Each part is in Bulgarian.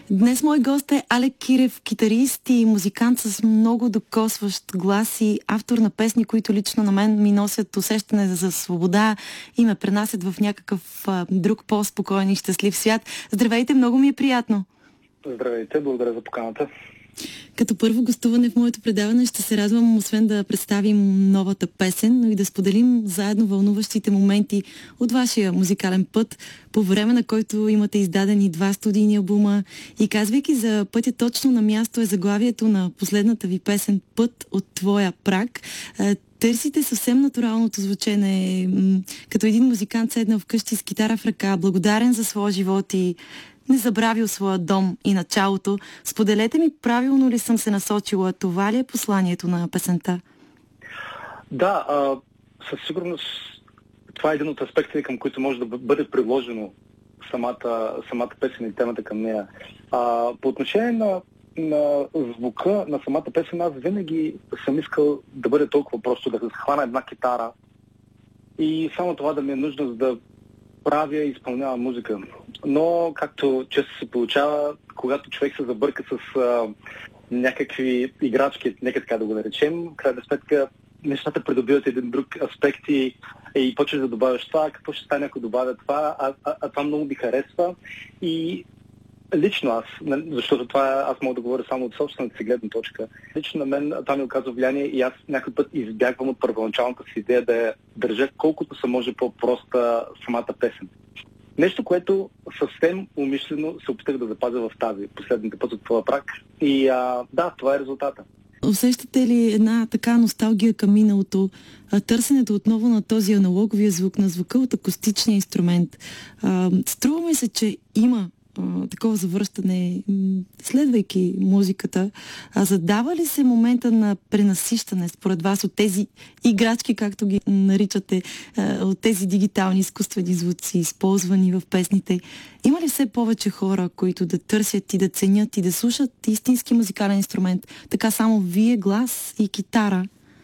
Днес мой гост е Алек Кирев, китарист и музикант с много докосващ глас и автор на песни, които лично на мен ми носят усещане за свобода и ме пренасят в някакъв друг по-спокоен и щастлив свят. Здравейте, много ми е приятно. Здравейте, благодаря за поканата. Като първо гостуване в моето предаване ще се радвам, освен да представим новата песен, но и да споделим заедно вълнуващите моменти от вашия музикален път, по време на който имате издадени 2 студийни албума. И казвайки за пътя точно на място е заглавието на последната ви песен "Път от твоя праг". Търсите съвсем натуралното звучене, като един музикант седнал вкъщи с китара в ръка, благодарен за своя живот и не забравил своя дом и началото. Споделете ми, правилно ли съм се насочила? Това ли е посланието на песента? Да, със сигурност това е един от аспектите, към които може да бъде приложено самата песен и темата към нея. По отношение на звука на самата песен, аз винаги съм искал да бъде толкова просто, да хвана една китара и само това да ми е нужно, за да правя и изпълнявам музика. Но, както често се получава, когато човек се забърка с някакви играчки, нека така да го наречем, крайна сметка нещата придобиват един друг аспект и почваш да добавяш това, какво ще стане, ако добавя това, а това много ми харесва. И лично аз, защото аз мога да говоря само от собствената си гледна точка, лично на мен това ми оказва влияние и аз някой път избягвам от първоначалната си идея да я държа колкото се може по-проста самата песен. Нещо, което съвсем умишлено се опитах да запазя в тази последната път от твоя праг. И да, това е резултата. Усещате ли една така носталгия към миналото, търсенето отново на този аналоговия звук, на звука от акустичния инструмент? Струва ми се, че има такова завръщане, следвайки музиката. Задава ли се момента на пренасищане според вас от тези играчки, както ги наричате, от тези дигитални изкуствени звуци, използвани в песните? Има ли все повече хора, които да търсят и да ценят и да слушат истински музикален инструмент? Така само вие, глас и китара?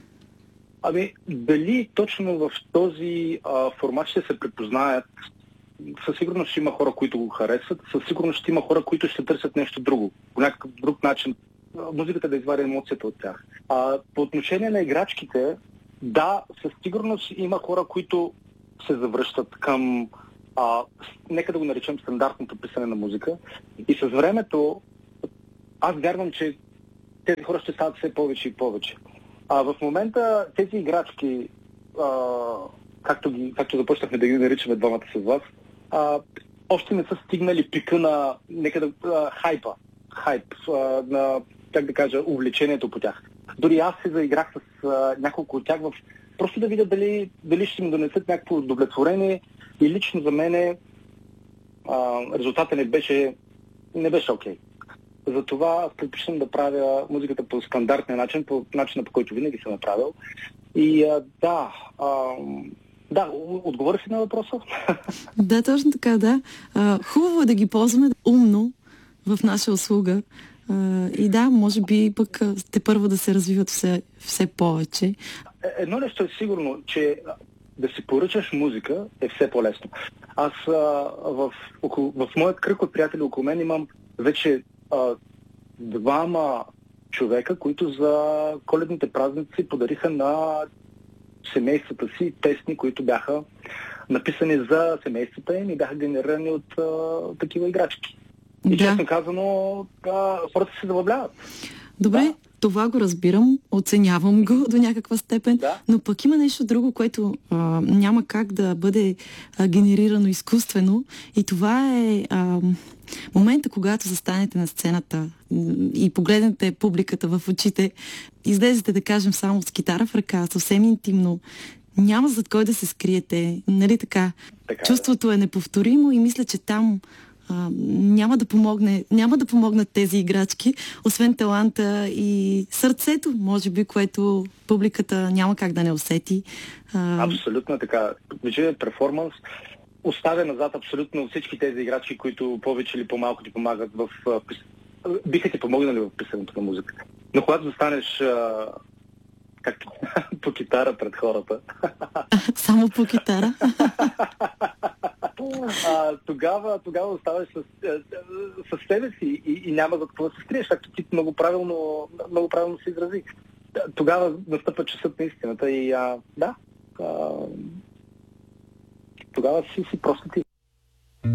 Дали точно в този формат ще се препознаят? Със сигурност ще има хора, които го харесват, със сигурност ще има хора, които ще търсят нещо друго, по някакъв друг начин, музиката да извади емоцията от тях. По отношение на играчките, да, със сигурност има хора, които се завръщат към, нека да го наречем, стандартното писане на музика. И с времето, аз вярвам, че тези хора ще стават все повече и повече. В момента тези играчки, както започнахме да ги наричаме двамата с вас, още не са стигнали пика на хайп, на, как да кажа, увлечението по тях. Дори аз се заиграх с няколко от тях просто да видя дали ще им донесат някакво удовлетворение и лично за мене резултатът не беше окей. Затова предпочитам да правя музиката по стандартния начин, по начина, по който винаги съм направил. И да, отговорих ли на въпроса? Да, точно така, да. Хубаво е да ги ползваме умно в наша услуга. И да, може би пък те първо да се развиват все повече. Едно нещо е сигурно, че да си поръчаш музика е все по-лесно. Аз в моят кръг от приятели около мен имам вече 2 човека, които за коледните празници подариха на семействата си песни, които бяха написани за семействата им и бяха генерирани от такива играчки. И честно казано, хората се забавляват. Добре, това го разбирам, оценявам го до някаква степен, но пък има нещо друго, което няма как да бъде генерирано изкуствено, и това е момента, когато застанете на сцената и погледнете публиката в очите, излезете, да кажем, само с китара в ръка, съвсем интимно, няма зад кой да се скриете, нали така? Чувството е неповторимо и мисля, че там няма да помогнат тези играчки, освен таланта и сърцето, може би, което публиката няма как да не усети. Абсолютно така. Вижте, перформанс оставя назад абсолютно всички тези играчи, които повече или по-малко ти помагат биха ти помогнали в писането на музика. Но когато застанеш както по китара пред хората. Само по китара? тогава оставаш с себе си и няма за какво да се скриеш, както ти много правилно се изрази. Тогава настъпва часът на истината и тогава си просто ти.